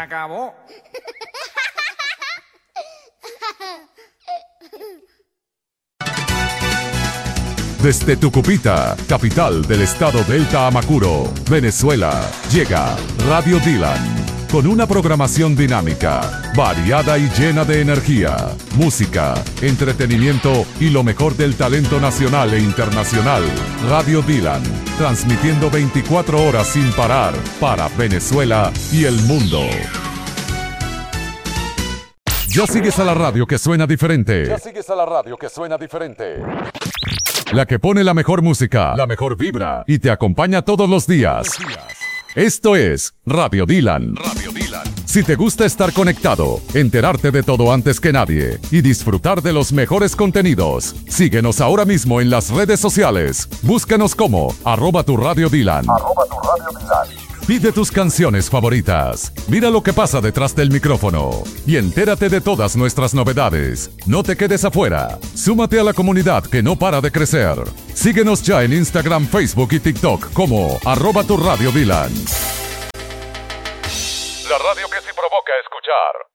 acabó. Desde Tucupita, capital del estado Delta Amacuro, Venezuela, llega Radio Dylan. Con una programación dinámica, variada y llena de energía, música, entretenimiento y lo mejor del talento nacional e internacional. Radio Dylan, transmitiendo 24 horas sin parar para Venezuela y el mundo. Ya sigues a la radio que suena diferente. Ya sigues a la radio que suena diferente. La que pone la mejor música, la mejor vibra y te acompaña todos los días. Esto es Radio Dylan. Radio Dylan. Si te gusta estar conectado, enterarte de todo antes que nadie y disfrutar de los mejores contenidos, síguenos ahora mismo en las redes sociales. Búscanos como @turradiodylan. Pide tus canciones favoritas. Mira lo que pasa detrás del micrófono y entérate de todas nuestras novedades. No te quedes afuera. Súmate a la comunidad que no para de crecer. Síguenos ya en Instagram, Facebook y TikTok como @turradiodylan. La radio que sí provoca escuchar.